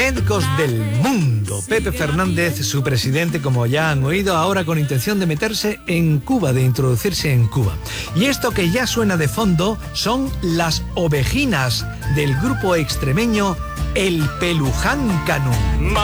médicos del mundo. Pepe Fernández, su presidente, como ya han oído, ahora con intención de meterse en Cuba, de introducirse en Cuba. Y esto que ya suena de fondo son las ovejinas del grupo extremeño El Peluján Canú.